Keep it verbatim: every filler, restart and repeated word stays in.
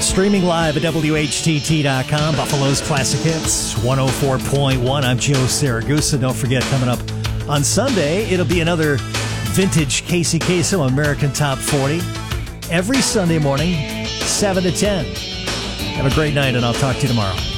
Streaming live at W H T T dot com, Buffalo's Classic Hits, one oh four point one. I'm Joe Saragusa. Don't forget, coming up on Sunday, it'll be another vintage Casey Kasem American Top forty. Every Sunday morning, seven to ten. Have a great night, and I'll talk to you tomorrow.